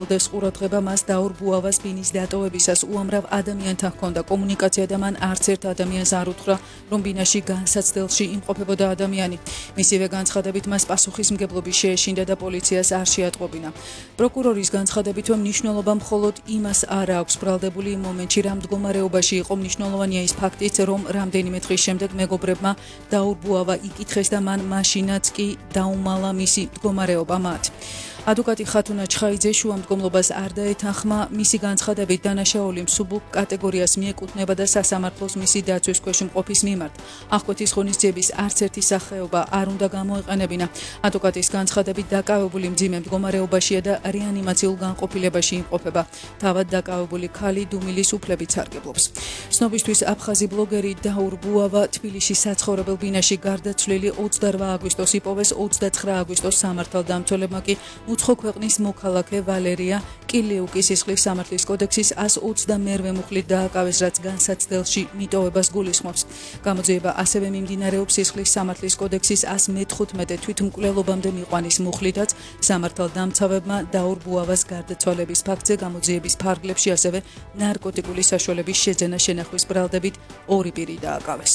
დეს ყურადღება მას დაურბუავას ბინის დატოვებისას უამრავ ადამიანთან ჰქონდა კომუნიკაცია და მან არც ერთ ადამიანს არ უთხრა, რომ ბინაში განსაცდელში იმყოფებოდა ადამიანი. მისივე განცხადებით მას პასუხისმგებლობის შეეშინდა და პოლიციას არ შეატყობინა. პროკურორის განცხადებით მნიშვნელობა მხოლოდ იმას არ აქვს ბრალდებული იმ მომენტში რა მდგომარეობაში იყო, მნიშვნელოვანია ის ფაქტიც, რომ რამდენიმე დღის შემდეგ მეგობრებმა დაურბუავა იკითხეს და მან მაშინაც კი დაუმალა მისი მდგომარეობა მათ. Advokati Khatuna Chkhaidze შუამდგომლობას არ დაეთანხმა, მისი განცხადებით დანაშაული მსუბუქ კატეგორიას მიეკუთვნება და სასამართლოს მისი დაცვის ქვეშ მყოფის მიმართ. აღკვეთის ღონისძიების არც ერთი სახეობა არ უნდა გამოეყენებინა. Advokatis განცხადებით დაკავებული მძიმე მდგომარეობაშია და რეანიმაციულ განყოფილებაში იმყოფება. თავად დაკავებული ქალი დუმილის უფლებით სარგებლობს. ცნობისთვის აფხაზი ბლოგერი დაურბუავა თბილისში საცხოვრებელ ბინაში გარდაცვლილი 28 აგვისტოს იპოვეს, 29 აგვისტოს სამართალდამცველებმა კი უცხო ქვეყნის მოქალაქე ვალერია კილიუკის სისხლის სამართლის კოდექსის 122 მუხლით დააკავეს, რაც განსაცდელში მიტოვებას გულისხმობს. გამოძიება ასევე მიმდინარეობს სისხლის სამართლის კოდექსის 115 თვითმკვლელობამდე მიყვანის მუხლითაც სამართალდამცავებმა დაურბუავას გარდაცვალების ფაქტზე გამოძიების ფარგლებში ასევე ნარკოტიკული საშუალების შეძენა შენახვის ბრალდებით 2 პირი დააკავეს.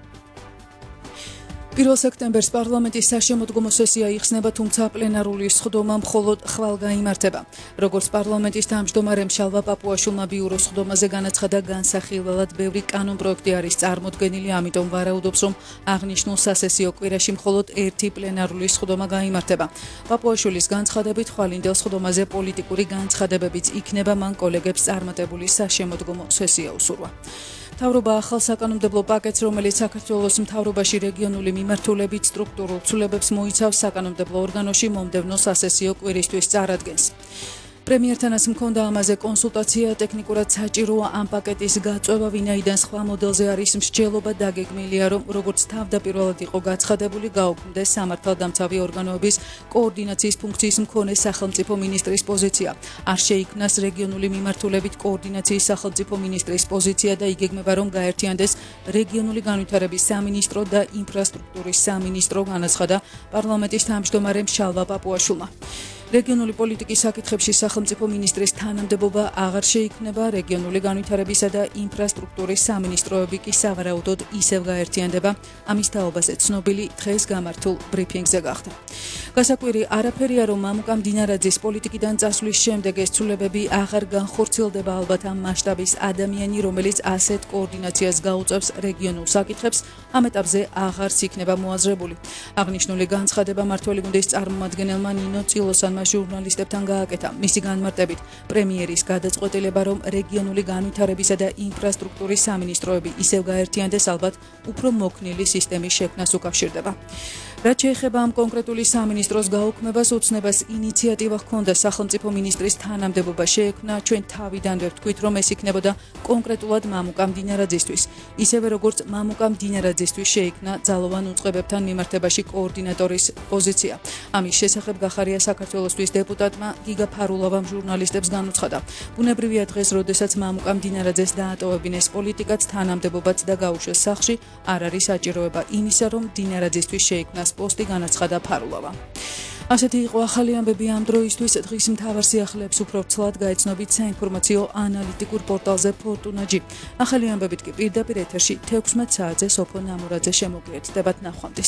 1 სექტემბერს პარლამენტის საშემოდგომო სესია იხსნება, თუმცა პლენარული სხდომა მხოლოდ ხვალ გაიმართება. Როგორც პარლამენტის თავმჯდომარემ შალვა პაპუაშვილმა ბიუროს სხდომაზე განაცხადა, განსახილველად ბევრი კანონპროექტი არის წარმოდგენილი, ამიტომ ვარაუდობს, რომ აღნიშნულ სასესიო კვირაში მხოლოდ ერთი პლენარული სხდომა გაიმართება. პაპუაშვილის განცხადებით, ხვალინდელ სხდომაზე პოლიტიკური განცხადებებიც იქნება, მან კოლეგებს წარმატებული საშემოდგომო სესია უსურვა. მთავრობა ახალ საკანონმდებლო პაკეტს, რომელიც საქართველოს მთავრობაში რეგიონული მიმართულებით სტრუქტურულ ცვლილებებს მოიცავს, საკანონმდებლო ორგანოში მომდევნო სასესიო კვირისთვის წარადგენს. პრემიერთანაც მქონდა ამაზე კონსულტაცია, ტექნიკურად საჭიროა ამ პაკეტის გაწევა, ვინაიდან სხვა მოდელზე არის მსჯელობა, დაგეგმილია, რომ როგორც თავდაპირველად იყო გაცხადებული, გაუქმდეს სამართალდამცავი ორგანოების კოორდინაციის ფუნქციის მქონე სახელმწიფო მინისტრის პოზიცია. არ შეიქმნას რეგიონული მიმართულებით კოორდინაციის სახელმწიფო მინისტრის პოზიცია და იგეგმება, რომ გაერთიანდეს რეგიონული განვითარების სამინისტრო და ინფრასტრუქტურის სამინისტრო, განაცხადა პარლამენტის თავმჯდომარემ შალვა პაპუაშვილმა. რეგიონული პოლიტიკის საკითხებში სახელმწიფო მინისტრის თანამდებობა აღარ შეიქმნება, რეგიონული განვითარებისა და ინფრასტრუქტურის სამინისტროები კი სავარაუდოდ ისევ გაერთიანდება, ამის თაობაზე ცნობილი დღეს გამართულ ბრიფინგზე გახდა. გასაკვირი არაფერია, რომ მამუკა მდინარაძის პოლიტიკიდან წასვლის შემდეგ ეს ცვლილებები აღარ განხორციელდება, ალბათ ამ მასშტაბის ადამიანი, რომელიც ასეთ კოორდინაციას გაუწევს რეგიონულ საკითხებს, ამ ეტაპზე აღარც იქნება მოაზრებული. აღნიშნული განცხადება მმართველი გუნდის წარმომადგენელმა ნინო წილოსანმა ჟურნალისტებთან გააკეთა. მისი განმარტებით, პრემიერის გადაწყვეტილება, რომ რეგიონული განვითარებისა და ინფრასტრუქტურის სამინისტროები ისევ გაერთიანდეს, ალბათ უფრო მოქნილი სისტემის შექმნას უკავშირდება. რაც შეეხება ამ კონკრეტული სამინისტროს გაუქმებას, ოცნებას ინიციატივა ჰქონდა სახელმწიფო მინისტრის თანამდებობა შეექმნა, ჩვენ თავიდანვე ვთქვით, რომ ეს იქნებოდა კონკრეტულად მამუკა მდინარაძისთვის, ისევე როგორც მამუკა მდინარაძისთვის შეიქმნა ძალოვან უწყებებთან მიმართებაში კოორდინატორის პოზიცია. ამის შესახებ გახარია საქართველოსთვის დეპუტატმა გიგა ფარულოვამ ჟურნალისტებს განუცხადა. ბუნებრივია დღეს, როდესაც მამუკა მდინარაძეს დაატოვებინეს პოლიტიკაც, თანამდებობაც და გაუშვეს სახლში, არ არის საჭიროება იმისა, რომ მდინარაძისთვის შეიქმნას პოსტი, განაცხადა ფარულოვა. ასეთი იყო ახალი ამბები ამ დროისთვის. დღის მთავარ სიახლეებს უფრო ცლად გაეცნობით საინფორმაციო ანალიტიკურ პორტალზე Fortuna.gi. ახალი ამბებით კი პირდაპირ ეთერში 16 საათზე სოფო ნამურაძე შემოგვიერთდებათ. ნახვამდის.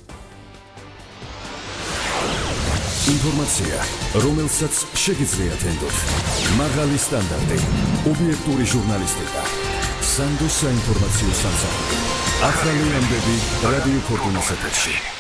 ინფორმაცია, რომელსაც შეგიძლიათ ენდოთ. მაღალი სტანდარტი, ობიექტური ჟურნალისტიკა. სანდოს საინფორმაციო სამსახური. ახალი ამბები რადიო Fortuna-ს ეთერში.